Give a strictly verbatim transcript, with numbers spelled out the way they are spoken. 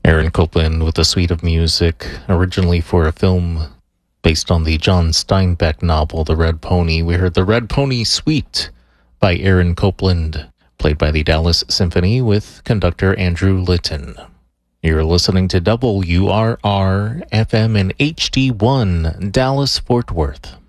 Aaron Copland with a suite of music, originally for a film based on the John Steinbeck novel, The Red Pony. We heard The Red Pony Suite by Aaron Copland, played by the Dallas Symphony with conductor Andrew Litton. You're listening to W R R F M and H D one, Dallas, Fort Worth.